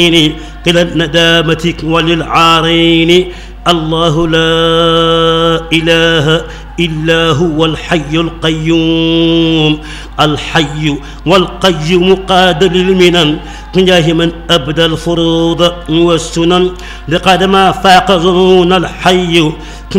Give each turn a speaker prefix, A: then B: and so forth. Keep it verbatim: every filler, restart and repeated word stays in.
A: قلة ندامتك وللعارين. الله لا إله إلا هو الحي القيوم. الحي والقيوم قاد للمنن جاه من أبدى الفروض والسنن لقد ما فاق ظنون الحي